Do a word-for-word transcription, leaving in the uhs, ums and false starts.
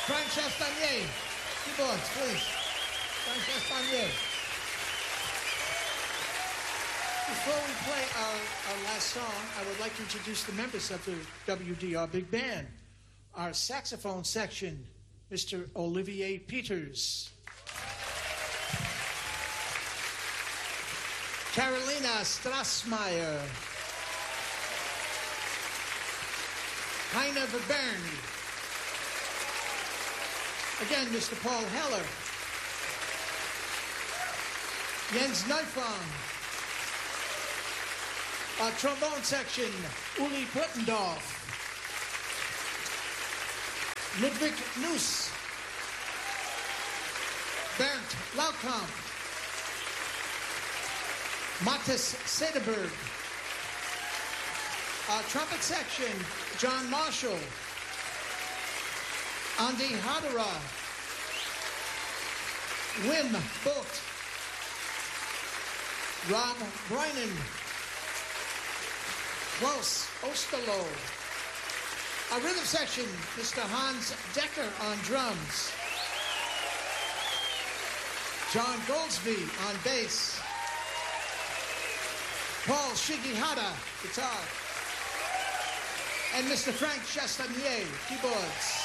Frank Chastanier, keyboards, please. Frank Chastanier. Before we play our, our last song, I would like to introduce the members of the W D R Big Band. Our saxophone section, Mister Olivier Peters. Carolina Strassmeyer. Heiner Verbern. Again, Mister Paul Heller. Jens Neufang. Our trombone section, Uli Puttendorf. Ludwig Nuss. Bernd Laukamp. Mathis Sederberg. Our trumpet section, John Marshall. Andy Hadera. Wim Bolt. Rob Brynan. Klaus Osterloh. Our rhythm section, Mister Hans Decker on drums. John Goldsby on bass. Paul Shigihara, guitar. And Mister Frank Chastanier, keyboards.